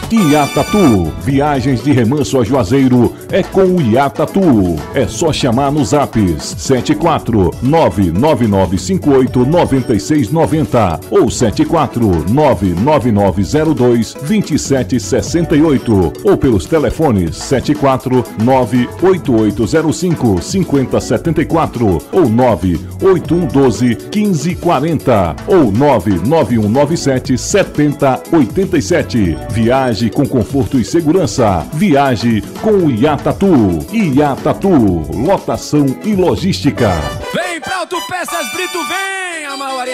Iatatu, viagens de remanso a Juazeiro é com o Iatatu. É só chamar nos apps 74999589690 ou 74999022768 ou pelos telefones 74988055074 ou 981121540 ou 991977087. Viaje com conforto e segurança. Viaje com o Iatatu. Iatatu, lotação e logística. Vem pra Autopeças Brito, vem, Amauari.